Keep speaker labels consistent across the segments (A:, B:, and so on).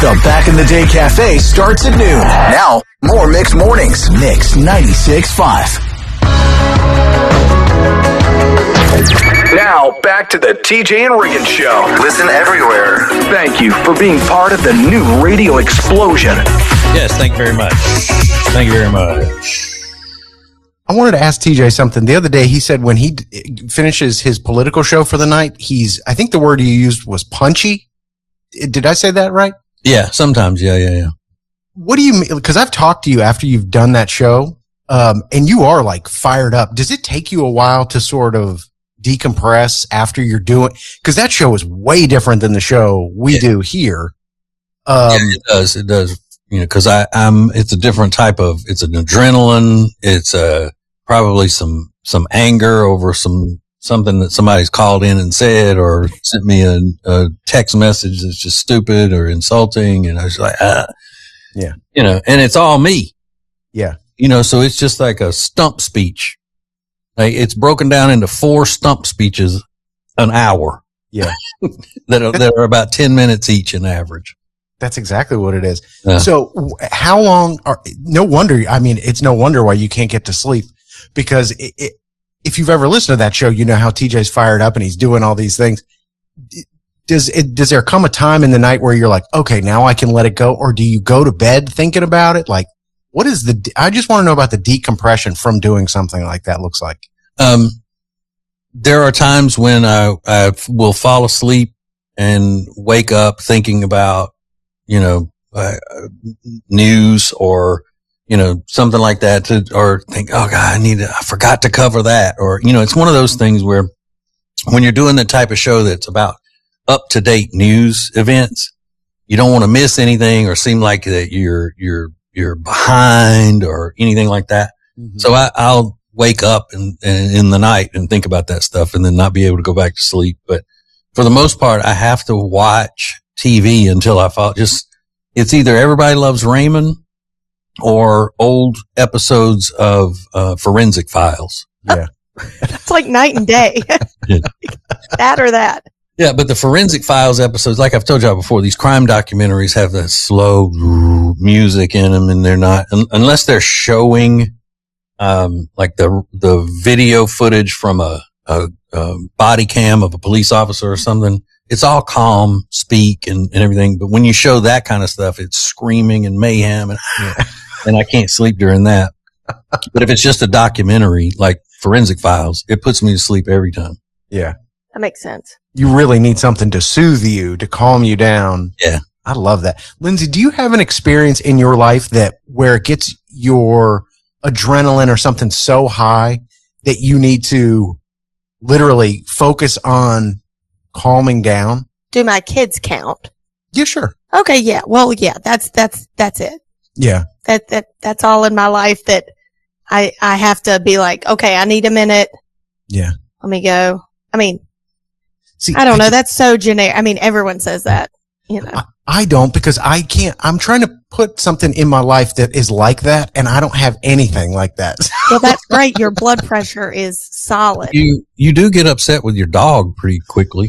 A: The Back in the Day Cafe starts at noon. Now, more Mix Mornings. Mix 96.5. Now, back to the TJ and Regan Show.
B: Listen everywhere.
A: Thank you for being part of the new radio explosion.
C: Yes, thank you very much. Thank you very much.
D: I wanted to ask TJ something. The other day, he said when he finishes his political show for the night, I think the word he used was punchy. Did I say that right?
C: Yeah, sometimes. Yeah.
D: What do you mean? Because I've talked to you after you've done that show, and you are like fired up. Does it take you a while to sort of decompress after you're doing? Because that show is way different than the show we do here.
C: It does. You know, because it's a different type of. It's an adrenaline. It's probably some anger over something that somebody's called in and said or sent me a text message that's just stupid or insulting. And I was like,
D: yeah,
C: you know, and it's all me.
D: Yeah.
C: You know, so it's just like a stump speech. Like it's broken down into 4 stump speeches an hour.
D: Yeah.
C: that are about 10 minutes each in average.
D: That's exactly what it is. So how long no wonder, I mean, it's no wonder why you can't get to sleep, because if you've ever listened to that show, you know how TJ's fired up and he's doing all these things. Does there come a time in the night where you're like, okay, now I can let it go? Or do you go to bed thinking about it? Like, what is I just want to know about the decompression from doing something like that looks like.
C: There are times when I will fall asleep and wake up thinking about, you know, news or, you know, something like that or think, oh God, I forgot to cover that. Or, you know, it's one of those things where when you're doing the type of show that's about up to date news events, you don't want to miss anything or seem like that you're behind or anything like that. Mm-hmm. So I'll wake up and in the night and think about that stuff and then not be able to go back to sleep. But for the most part, I have to watch TV until I fall. It's either Everybody Loves Raymond or old episodes of Forensic Files.
D: Yeah.
E: That's like night and day. That or that.
C: Yeah, but the Forensic Files episodes, like I've told y'all before, these crime documentaries have that slow music in them, and they're not, unless they're showing like the video footage from a body cam of a police officer or something. It's all calm speak and everything. But when you show that kind of stuff, it's screaming and mayhem and I can't sleep during that. But if it's just a documentary like Forensic Files, it puts me to sleep every time.
D: Yeah.
E: That makes sense.
D: You really need something to soothe you, to calm you down.
C: Yeah.
D: I love that. Lindsay, do you have an experience in your life where it gets your adrenaline or something so high that you need to literally focus on calming down?
E: Do my kids count?
D: Yeah, sure.
E: Okay, yeah. Well, yeah, that's it.
D: Yeah.
E: That's all in my life that I have to be like, okay, I need a minute.
D: Yeah.
E: Let me go. I mean,
D: see,
E: I don't know. That's so generic. I mean, everyone says that, you know.
D: I don't, because I can't. I'm trying to put something in my life that is like that, and I don't have anything like that.
E: Well, that's great. Your blood pressure is solid.
C: You do get upset with your dog pretty quickly.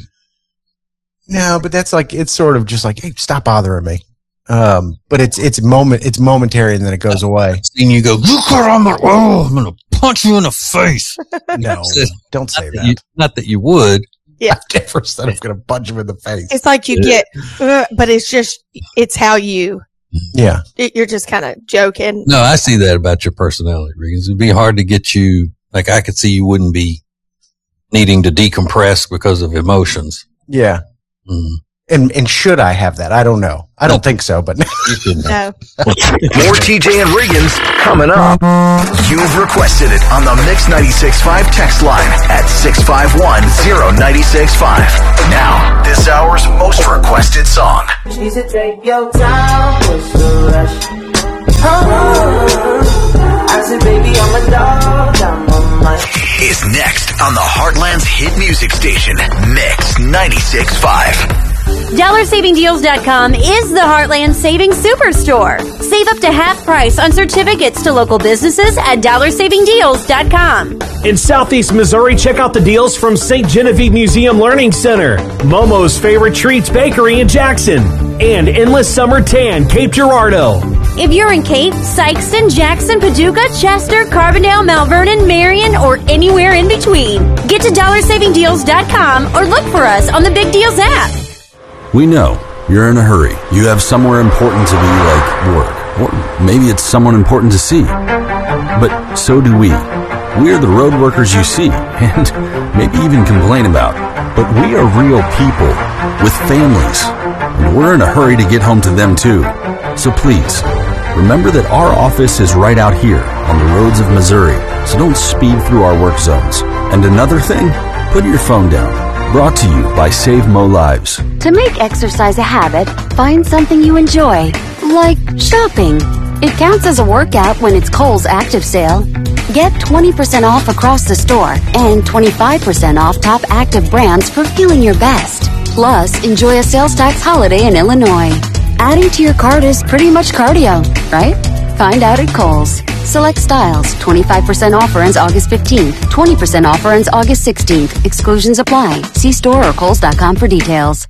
D: No, but that's like, it's sort of just like, hey, stop bothering me. But it's momentary and then it goes away.
C: And you go, look where I'm going to punch you in the face.
D: No, don't say that.
C: Not that you would.
E: Yeah.
D: I never said I'm going to punch him in the face.
E: It's like you get, but it's how you're just kind of joking.
C: No, I see that about your personality, Regan. It'd be hard to get you, like I could see you wouldn't be needing to decompress because of emotions.
D: Yeah. Mm. And should I have that? I don't know. I don't think so, but
E: no.
A: More TJ and Regan's coming up. You've requested it on the Mix 96.5 text line at 651-0965. Now, this hour's most requested song.
F: She said, take your time, what's the rush? I said, baby, I'm a dog, I'm on my...
A: Is next on the Heartland's hit music station, Mix 96.5.
B: DollarSavingDeals.com is the Heartland Savings Superstore. Save up to half price on certificates to local businesses at DollarSavingDeals.com.
G: In Southeast Missouri, check out the deals from St. Genevieve Museum Learning Center, Momo's Favorite Treats Bakery in Jackson, and Endless Summer Tan, Cape Girardeau.
B: If you're in Cape, Sykeston, Jackson, Paducah, Chester, Carbondale, Mount Vernon, Marion, or anywhere in between, get to DollarSavingDeals.com or look for us on the Big Deals app.
H: We know you're in a hurry. You have somewhere important to be, like work. Or maybe it's someone important to see. But so do we. We are the road workers you see, and maybe even complain about. But we are real people with families, and we're in a hurry to get home to them too. So please, remember that our office is right out here on the roads of Missouri, so don't speed through our work zones. And another thing, put your phone down. Brought to you by Save Mo Lives.
I: To make exercise a habit, find something you enjoy, like shopping. It counts as a workout when it's Kohl's Active Sale. Get 20% off across the store and 25% off top active brands for feeling your best. Plus, enjoy a sales tax holiday in Illinois. Adding to your cart is pretty much cardio, right? Find out at Kohl's. Select styles. 25% offer ends August 15th. 20% offer ends August 16th. Exclusions apply. See store or Kohls.com for details.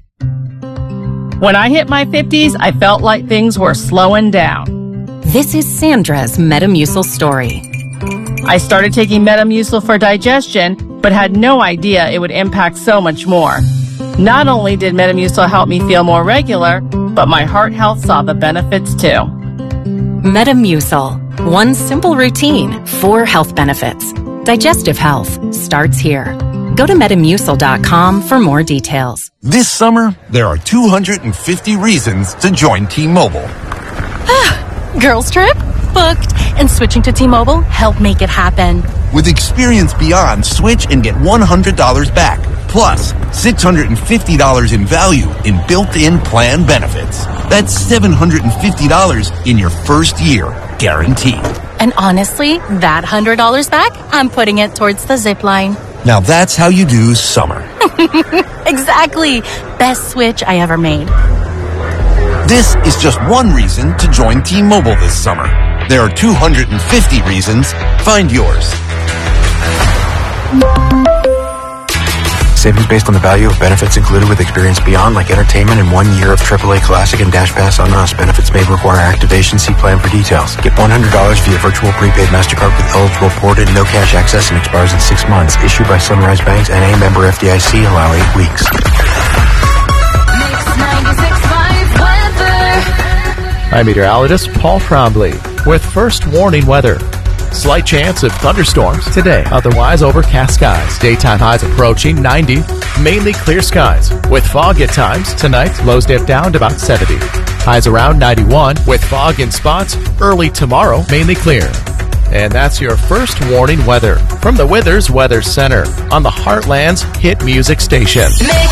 J: When I hit my 50s, I felt like things were slowing down.
K: This is Sandra's Metamucil story.
J: I started taking Metamucil for digestion, but had no idea it would impact so much more. Not only did Metamucil help me feel more regular, but my heart health saw the benefits too.
K: Metamucil. One simple routine, 4 health benefits. Digestive health starts here. Go to Metamucil.com for more details.
L: This summer, there are 250 reasons to join T-Mobile.
M: Girls trip? Booked. And switching to T-Mobile helped make it happen.
L: With Experience Beyond, switch and get $100 back. Plus, $650 in value in built-in plan benefits. That's $750 in your first year, guaranteed.
M: And honestly, that $100 back, I'm putting it towards the zip line.
L: Now that's how you do summer.
M: Exactly. Best switch I ever made.
L: This is just one reason to join T-Mobile this summer. There are 250 reasons. Find yours.
N: Savings based on the value of benefits included with Experience Beyond, like entertainment and 1 year of AAA Classic and Dash Pass on us. Benefits may require activation. See plan for details. Get $100 via virtual prepaid MasterCard with eligible ported, no cash access, and expires in 6 months. Issued by Sunrise Banks and a member FDIC. Allow 8 weeks.
O: I'm meteorologist Paul Trombley with first warning weather. Slight chance of thunderstorms today. Otherwise, overcast skies. Daytime highs approaching 90. Mainly clear skies. With fog at times. Tonight, lows dip down to about 70. Highs around 91. With fog in spots. Early tomorrow, mainly clear. And that's your first warning weather from the Withers Weather Center on the Heartland's hit music station.
F: Mix